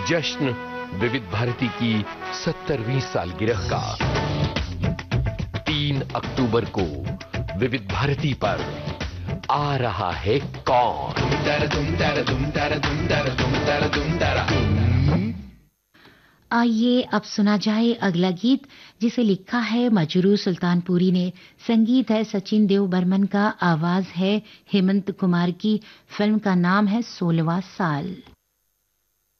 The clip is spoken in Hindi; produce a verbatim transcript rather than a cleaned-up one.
जश्न विविध भारती की सत्तरवीं सालगिरह का। तीन अक्टूबर को विविध भारती पर आ रहा है कौन। आइए अब सुना जाए अगला गीत, जिसे लिखा है मजरू सुल्तानपुरी ने। संगीत है सचिन देव बर्मन का, आवाज है हेमंत कुमार की। फिल्म का नाम है सोलहवां साल।